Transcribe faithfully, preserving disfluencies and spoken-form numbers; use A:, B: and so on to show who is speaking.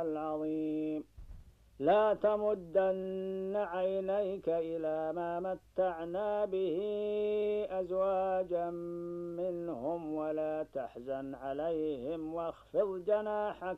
A: العظيم لا تمدن عينيك إلى ما متعنا به أزواجا منهم ولا تحزن عليهم واخفض جناحك